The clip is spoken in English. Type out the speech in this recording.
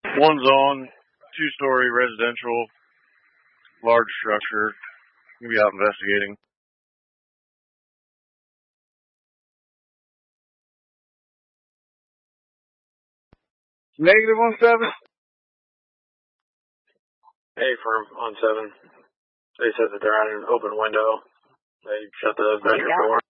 One zone, 2-story residential, large structure. We'll be out investigating. -17. Hey, firm on 7. They said that they're at an open window. They shut the bedroom door.